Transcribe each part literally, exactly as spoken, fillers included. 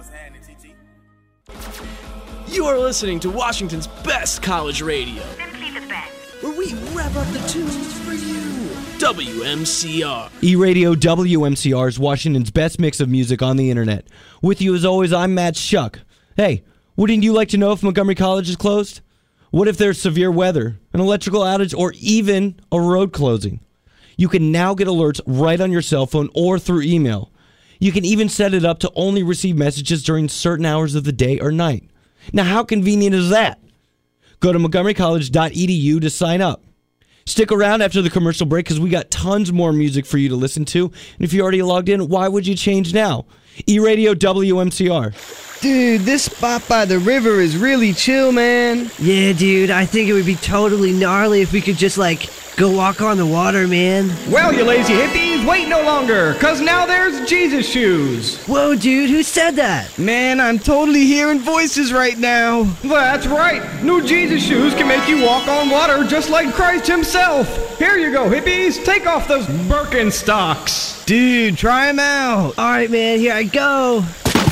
You are listening to Washington's best college radio. Simply the best. Where we wrap up the tunes for you. W M C R. E-Radio W M C R is Washington's best mix of music on the internet. With you as always, I'm Matt Shuck. Hey, wouldn't you like to know if Montgomery College is closed? What if there's severe weather, an electrical outage, or even a road closing? You can now get alerts right on your cell phone or through email. You can even set it up to only receive messages during certain hours of the day or night. Now, how convenient is that? Go to montgomery college dot e d u to sign up. Stick around after the commercial break because we got tons more music for you to listen to. And if you already logged in, why would you change now? E-Radio W M C R. Dude, this spot by the river is really chill, man. Yeah, dude, I think it would be totally gnarly if we could just, like, go walk on the water, man. Well, you lazy hippies, wait no longer, because now there's Jesus shoes. Whoa, dude, who said that? Man, I'm totally hearing voices right now. That's right. New Jesus shoes can make you walk on water just like Christ himself. Here you go, hippies. Take off those Birkenstocks. Dude, try them out. All right, man, here I go.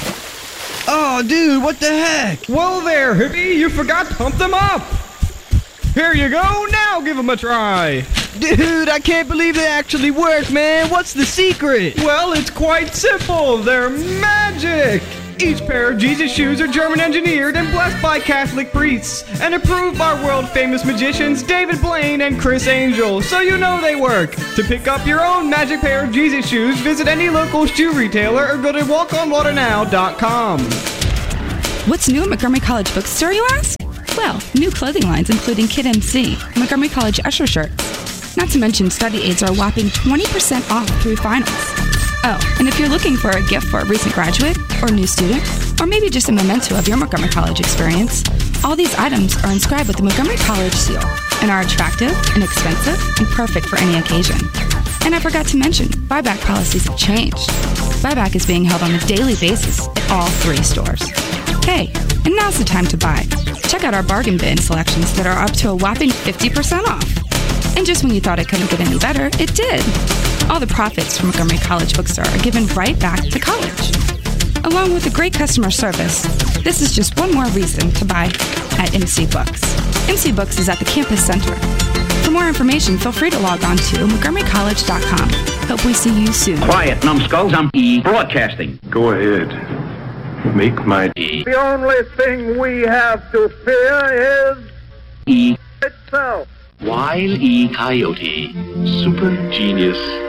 Oh, dude, what the heck? Whoa there, hippie, you forgot to pump them up. Here you go, now give them a try. Dude, I can't believe they actually work, man. What's the secret? Well, it's quite simple. They're magic. Each pair of Jesus shoes are German engineered and blessed by Catholic priests and approved by world-famous magicians David Blaine and Chris Angel, so you know they work. To pick up your own magic pair of Jesus shoes, visit any local shoe retailer or go to walk on water now dot com. What's new at Montgomery College Bookstore, you ask? Well, new clothing lines including Kid M C, Montgomery College Usher shirts. Not to mention study aids are a whopping twenty percent off through finals. Oh, and if you're looking for a gift for a recent graduate, or new student, or maybe just a memento of your Montgomery College experience, all these items are inscribed with the Montgomery College seal and are attractive, inexpensive, and perfect for any occasion. And I forgot to mention, buyback policies have changed. Buyback is being held on a daily basis at all three stores. Hey, and now's the time to buy. Check out our bargain bin selections that are up to a whopping fifty percent off. And just when you thought it couldn't get any better, it did. All the profits from Montgomery College Bookstore are given right back to college. Along with a great customer service, this is just one more reason to buy at M C Books. M C Books is at the campus center. For more information, feel free to log on to montgomery college dot com. Hope we see you soon. Quiet, numbskulls. I'm E broadcasting. Go ahead. Make my E. The only thing we have to fear is E itself. Wile E. Coyote. super genius.